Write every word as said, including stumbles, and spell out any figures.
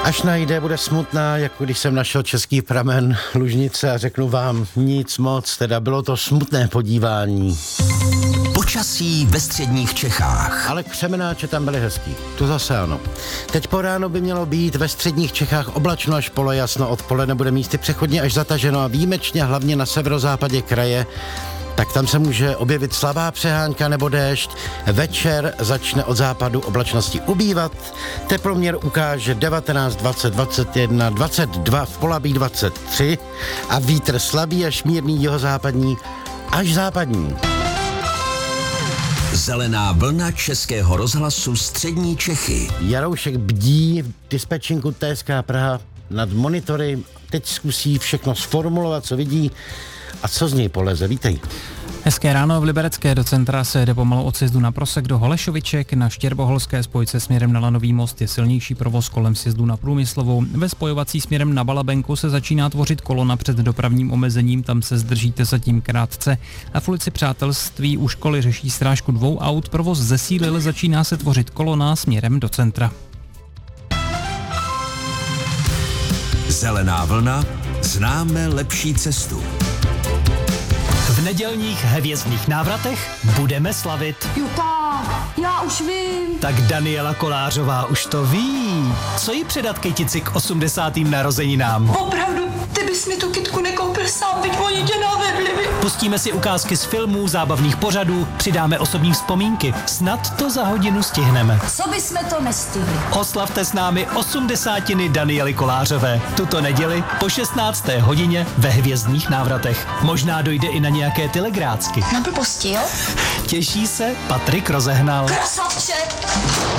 Až najde, bude smutná, jako když jsem našel český pramen Lužnice a řeknu vám nic moc, teda bylo to smutné podívání. Počasí ve středních Čechách. Ale křemenáče tam byly hezký, to zase ano. Teď po ráno by mělo být ve středních Čechách oblačno až polojasno, odpoledne bude místy přechodně až zataženo a výjimečně hlavně na severozápadě kraje, tak tam se může objevit slabá přehánka nebo déšť. Večer začne od západu oblačnosti ubývat. Teploměr ukáže devatenáct, dvacet, dvacet jedna, dvacet dva, v Polabí dvacet tři a vítr slabý až mírný jihozápadní až západní. Zelená vlna Českého rozhlasu střední Čechy. Jaroušek bdí v dispečinku T S K Praha nad monitory. Teď zkusí všechno sformulovat, co vidí a co z něj poleze. Vítej. Hezké ráno. V Liberecké do centra se jede pomalu od sjezdu na Prosek do Holešoviček. Na Štěrboholské spojce směrem na Lanový most je silnější provoz kolem sjezdu na Průmyslovou. Ve spojovací směrem na Balabenku se začíná tvořit kolona před dopravním omezením, tam se zdržíte zatím krátce. A v ulici Přátelství u školy řeší strážku dvou aut. Provoz zesílil, začíná se tvořit kolona směrem do centra. Zelená vlna, známe lepší cestu. V nedělních hvězdných návratech budeme slavit. Juta, já už vím. Tak Daniela Kolářová už to ví. Co jí předat kytici k osmdesátým narozeninám? Opravdu, ty bys mi tu kytku nekoupil sám, byť oni tě navedli. Pustíme si ukázky z filmů, zábavných pořadů, přidáme osobní vzpomínky. Snad to za hodinu stihneme. Co bysme to nestihli? Oslavte s námi osmdesátiny Daniely Kolářové. Tuto neděli po šestnácté hodině ve hvězdných návratech. Možná dojde i na nějaké telegrácky. Na blbosti, jo? Těší se Patrik Rozehnal. Krasavče!